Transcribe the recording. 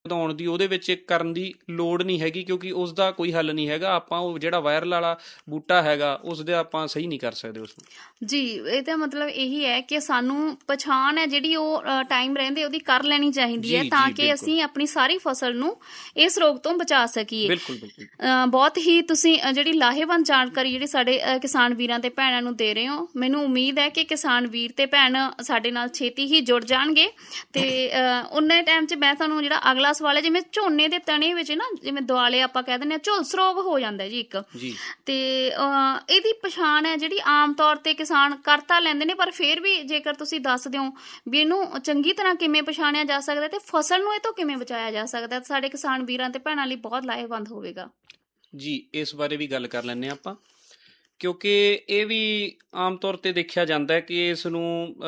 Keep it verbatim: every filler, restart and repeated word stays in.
ਵਧਾਉਣ ਦੀ ਉਹਦੇ ਵਿੱਚ ਕਰਨ ਦੀ ਲੋੜ ਨਹੀਂ ਹੈਗੀ, ਕਿਉਂਕਿ ਉਸ ਦਾ ਕੋਈ ਹੱਲ ਨਹੀਂ ਹੈਗਾ। ਆਪਾਂ ਉਹ ਜਿਹੜਾ ਵਾਇਰਲ ਵਾਲਾ ਬੂਟਾ ਹੈਗਾ ਉਸ ਦੇ ਆਪਾਂ ਸਹੀ ਨਹੀਂ ਕਰ ਸਕਦੇ ਉਸਨੂੰ। ਜੀ ਇਹਦਾ ਮਤਲਬ ਇਹੀ ਹੈ ਕਿ ਸਾਨੂੰ ਪਛਾਣ ਹੈ ਜਿਹੜੀ ਉਹ ਟਾਈਮ ਰਹਿੰਦੇ ਉਹਦੀ ਕਰ ਲੈਣੀ ਚਾਹੀਦੀ ਹੈ, ਤਾਂ ਕਿ ਅਸੀਂ ਆਪਣੀ ਸਾਰੀ ਫਸਲ ਨੂੰ ਇਸ ਰੋਗ ਤੋਂ ਬਚਾ ਸਕੀਏ। ਬਿਲਕੁਲ ਬਿਲਕੁਲ। ਬਹੁਤ ਹੀ ਤੁਸੀਂ ਜਿਹੜੀ ਲਾਹੇਵੰਦ ਜਾਣਕਾਰੀ ਜਿਹੜੀ ਸਾਡੇ ਕਿਸਾਨ ਵੀਰਾਂ ਤੇ ਭੈਣਾਂ ਨੂੰ ਦੇ ਰਹੇ ਹੋ। ਮੈਨੂੰ ਉਮੀਦ ਹੈ ਕਿ ਕਿਸਾਨ ਵੀਰ ਤੇ ਭੈਣ ਸਾਡੇ ਨਾਲ ਛੇਤੀ ਹੀ ਜੁੜ ਜਾਣਗੇ। ਤੇ ਉਨੇ ਟਾਈਮ 'ਚ ਮੈਂ ਤੁਹਾਨੂੰ ਜਿਹੜਾ ਅਗਲਾ ਸਵਾਲ ਹੈ, ਜਿਵੇਂ ਝੋਨੇ ਦੇ ਤਣੇ ਵਿੱਚ ਨਾ ਜਿਵੇਂ ਦੁਆਲੇ ਆਪਾਂ ਕਹਿ ਦਿੰਦੇ ਹਾਂ ਝੁਲਸ ਰੋਗ ਹੋ ਜਾਂਦਾ ਜੀ ਇੱਕ, ਤੇ ਇਹਦੀ ਪਛਾਣ ਹੈ ਜਿਹੜੀ ਆਮ ਤੌਰ ਤੇ ਕਿਸਾਨ ਕਰ ਤਾਂ ਲੈਂਦੇ ਨੇ, ਪਰ ਫਿਰ ਵੀ ਜੇਕਰ ਤੁਸੀਂ ਦੱਸ ਦਿਓ ਵੀ ਇਹਨੂੰ ਚੰਗੀ ਤਰ੍ਹਾਂ ਕਿਵੇਂ ਪਛਾਣਿਆ ਜਾ ਸਕਦਾ ਤੇ ਫਸਲ ਨੂੰ ਇਹ ਤੋਂ ਕਿਵੇਂ ਬਚਾਇਆ ਜਾ ਸਕਦਾ, ਸਾਡੇ ਕਿਸਾਨ ਵੀਰਾਂ ਤੇ ਭੈਣਾਂ ਲਈ ਬਹੁਤ ਲਾਹੇਵੰਦ ਹੋਵੇਗਾ। ਜੀ ਇਸ ਬਾਰੇ ਵੀ ਗੱਲ ਕਰ ਲੈਂਦੇ ਹਾਂ ਆਪਾਂ, ਕਿਉਂਕਿ ਇਹ ਵੀ ਆਮ ਤੌਰ 'ਤੇ ਦੇਖਿਆ ਜਾਂਦਾ ਹੈ ਕਿ ਇਸ ਨੂੰ